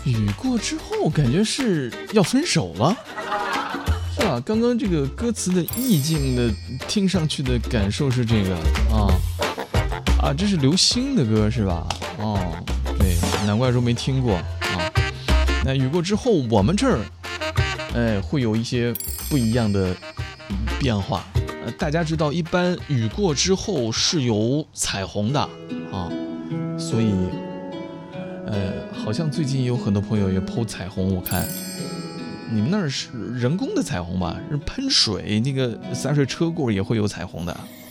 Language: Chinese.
雨过之后感觉是要分手了，是吧？刚刚这个歌词的意境的听上去的感受是这个这是刘星的歌是吧？对，难怪说没听过啊。那雨过之后，我们这儿会有一些不一样的变化。大家知道，一般雨过之后是有彩虹的啊，所以好像最近有很多朋友也PO彩虹，我看你们那儿是人工的彩虹吧？是喷水，那个洒水车过也会有彩虹的。